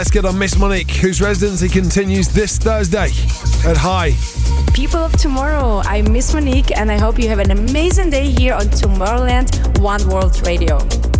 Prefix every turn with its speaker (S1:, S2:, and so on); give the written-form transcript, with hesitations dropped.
S1: Let's get on Miss Monique, whose residency continues this Thursday at High.
S2: People of tomorrow, I'm Miss Monique, and I hope you have an amazing day here on Tomorrowland One World Radio.